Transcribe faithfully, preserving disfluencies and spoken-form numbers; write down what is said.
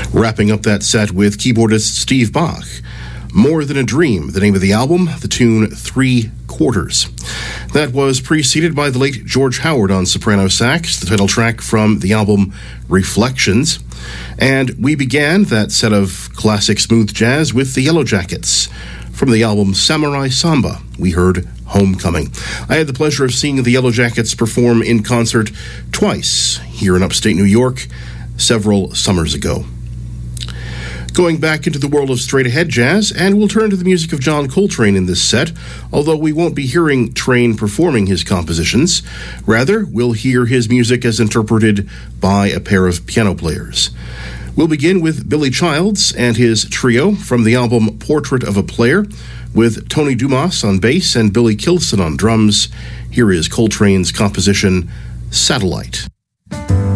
Wrapping up that set with keyboardist Steve Bach. More Than a Dream, the name of the album, the tune Three Quarters. That was preceded by the late George Howard on soprano sax, the title track from the album Reflections. And we began that set of classic smooth jazz with the Yellow Jackets. From the album Samurai Samba, we heard Homecoming. I had the pleasure of seeing the Yellow Jackets perform in concert twice here in upstate New York several summers ago. Going back into the world of straight-ahead jazz, and we'll turn to the music of John Coltrane in this set, although we won't be hearing Train performing his compositions. Rather, we'll hear his music as interpreted by a pair of piano players. We'll begin with Billy Childs and his trio from the album Portrait of a Player, with Tony Dumas on bass and Billy Kilson on drums. Here is Coltrane's composition, Satellite.